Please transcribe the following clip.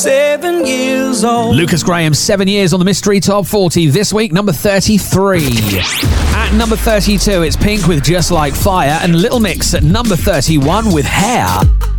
7 years old. Lucas Graham, 7 years on the Mystery Top 40. This week, number 33. At number 32, it's Pink with Just Like Fire, and Little Mix at number 31 with Hair.